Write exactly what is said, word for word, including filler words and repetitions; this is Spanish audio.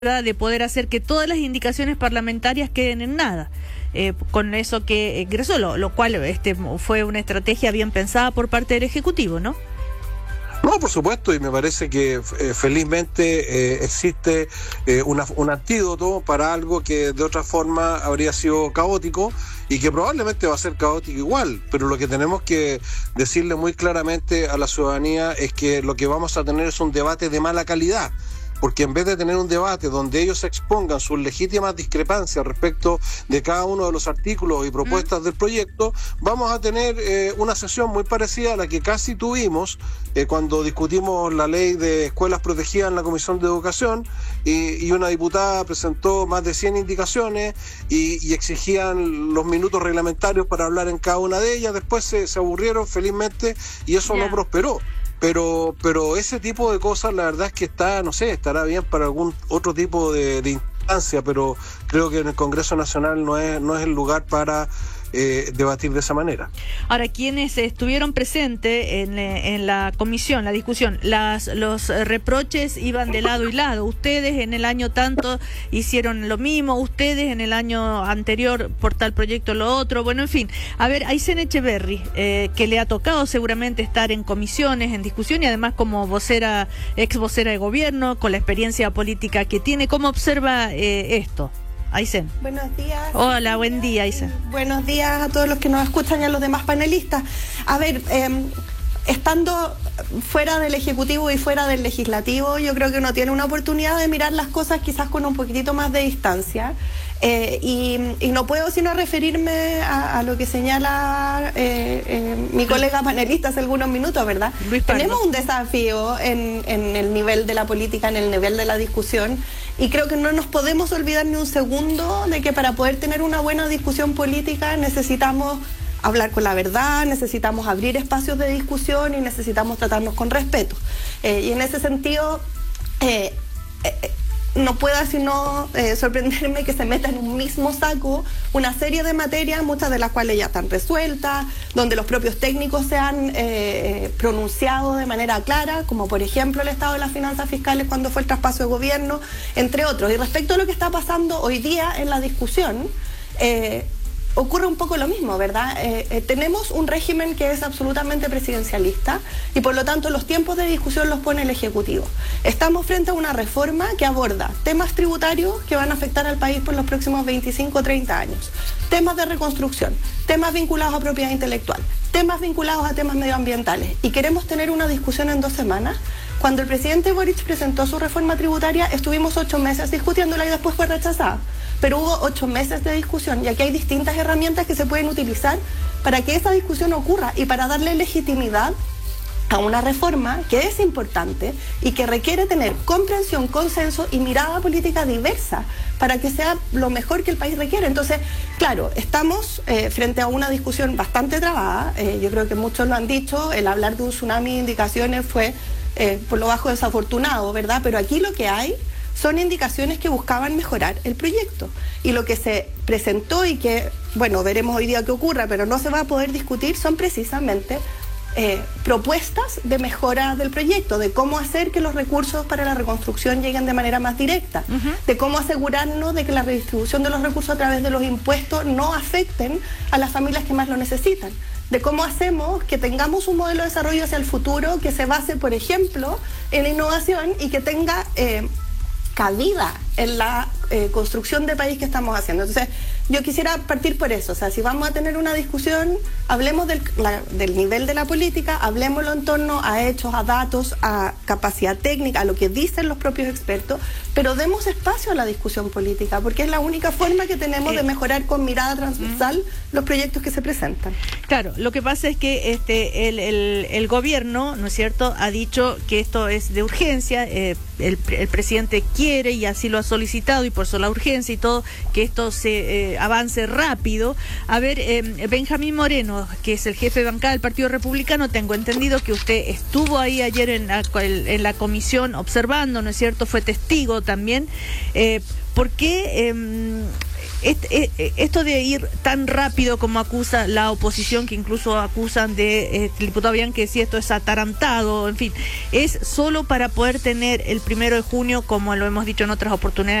de poder hacer que todas las indicaciones parlamentarias queden en nada. Eh, con eso que ingresó, lo, lo cual este fue una estrategia bien pensada por parte del Ejecutivo, ¿no? No, por supuesto, y me parece que eh, felizmente eh, existe eh, una, un antídoto para algo que de otra forma habría sido caótico y que probablemente va a ser caótico igual, pero lo que tenemos que decirle muy claramente a la ciudadanía es que lo que vamos a tener es un debate de mala calidad. Porque en vez de tener un debate donde ellos expongan sus legítimas discrepancias respecto de cada uno de los artículos y propuestas mm. del proyecto, vamos a tener eh, una sesión muy parecida a la que casi tuvimos eh, cuando discutimos la ley de escuelas protegidas en la Comisión de Educación y, y una diputada presentó más de cien indicaciones y, y exigían los minutos reglamentarios para hablar en cada una de ellas. Después se, se aburrieron felizmente y eso yeah. no prosperó. Pero pero ese tipo de cosas, la verdad es que está, no sé, estará bien para algún otro tipo de, de instancia, pero creo que en el Congreso Nacional no es no es el lugar para eh, debatir de esa manera. Ahora, quienes estuvieron presentes en, en la comisión, la discusión, las los reproches iban de lado y lado. Ustedes en el año tanto hicieron lo mismo, ustedes en el año anterior por tal proyecto lo otro. Bueno, en fin, a ver, Aysén Echeverry, eh, que le ha tocado seguramente estar en comisiones, en discusión y además como vocera, ex vocera de gobierno, con la experiencia política que tiene, ¿cómo observa eh, esto? Aysén. Buenos días. Hola, buen día, Aysén. Buenos días a todos los que nos escuchan y a los demás panelistas. A ver, eh, estando fuera del Ejecutivo y fuera del Legislativo, yo creo que uno tiene una oportunidad de mirar las cosas quizás con un poquitito más de distancia. Eh, y, y no puedo sino referirme a, a lo que señala eh, eh, mi colega panelista hace algunos minutos, ¿verdad? Luis Pardo. Tenemos un desafío en, en el nivel de la política, en el nivel de la discusión, y creo que no nos podemos olvidar ni un segundo de que para poder tener una buena discusión política necesitamos hablar con la verdad, necesitamos abrir espacios de discusión y necesitamos tratarnos con respeto. Eh, y en ese sentido, eh, eh, no pueda sino eh, sorprenderme que se meta en un mismo saco una serie de materias, muchas de las cuales ya están resueltas, donde los propios técnicos se han eh, pronunciado de manera clara, como por ejemplo el estado de las finanzas fiscales cuando fue el traspaso de gobierno, entre otros. Y respecto a lo que está pasando hoy día en la discusión, eh, ocurre un poco lo mismo, ¿verdad? Eh, eh, tenemos un régimen que es absolutamente presidencialista y por lo tanto los tiempos de discusión los pone el Ejecutivo. Estamos frente a una reforma que aborda temas tributarios que van a afectar al país por los próximos veinticinco o treinta años, temas de reconstrucción, temas vinculados a propiedad intelectual, temas vinculados a temas medioambientales, y queremos tener una discusión en dos semanas. Cuando el presidente Boric presentó su reforma tributaria, estuvimos ocho meses discutiéndola y después fue rechazada. Pero hubo ocho meses de discusión y aquí hay distintas herramientas que se pueden utilizar para que esa discusión ocurra y para darle legitimidad a una reforma que es importante y que requiere tener comprensión, consenso y mirada política diversa para que sea lo mejor que el país requiere. Entonces, claro, estamos eh, frente a una discusión bastante trabada. Eh, yo creo que muchos lo han dicho, el hablar de un tsunami de indicaciones fue eh, por lo bajo desafortunado, ¿verdad? Pero aquí lo que hay son indicaciones que buscaban mejorar el proyecto. Y lo que se presentó y que, bueno, veremos hoy día qué ocurra, pero no se va a poder discutir, son precisamente eh, propuestas de mejora del proyecto, de cómo hacer que los recursos para la reconstrucción lleguen de manera más directa, uh-huh. de cómo asegurarnos de que la redistribución de los recursos a través de los impuestos no afecten a las familias que más lo necesitan, de cómo hacemos que tengamos un modelo de desarrollo hacia el futuro que se base, por ejemplo, en la innovación y que tenga Eh, cabida en la eh, construcción de país que estamos haciendo. Entonces, yo quisiera partir por eso. O sea, si vamos a tener una discusión, hablemos del, la, del nivel de la política, hablemoslo en torno a hechos, a datos, a capacidad técnica, a lo que dicen los propios expertos, pero demos espacio a la discusión política, porque es la única forma que tenemos eh, de mejorar con mirada transversal uh-huh. los proyectos que se presentan. Claro, lo que pasa es que este el, el, el gobierno, ¿no es cierto?, ha dicho que esto es de urgencia, eh, el, el presidente quiere y así lo ha solicitado y por eso la urgencia y todo, que esto se eh, avance rápido. A ver, eh, Benjamín Moreno, que es el jefe de bancada del Partido Republicano, tengo entendido que usted estuvo ahí ayer en la, en la comisión observando, ¿no es cierto?, fue testigo también. Eh, ¿Por qué eh, este, esto de ir tan rápido como acusa la oposición, que incluso acusan de eh, el diputado Bian que si esto es atarantado, en fin, es solo para poder tener el primero de junio, como lo hemos dicho en otras oportunidades,